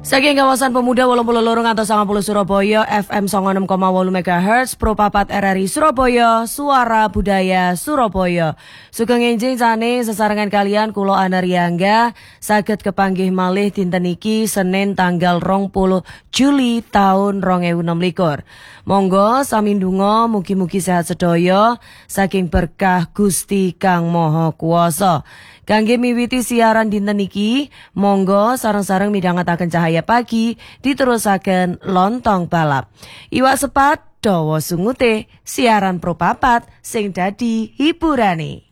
Saking kawasan pemuda 82 ngantos 90 Surabaya FM 96,8 MHz Pro Papat RRI Surabaya Suara Budaya Surabaya. Sugeng enjing jane sesarengan kalian kula Anariangga saged kepanggih malih dinten iki Senin tanggal 20 Juli tahun 2026. Monggo sami ndonga mugi-mugi sehat sedaya saking berkah Gusti Kang Maha Kuwasa. Kangge miwiti siaran dinten iki, monggo sareng-sareng midhangetaken cahaya pagi diterusaken lontong balap. Iwak sepat dawa sungute siaran Pro Papat sing dadi hiburane.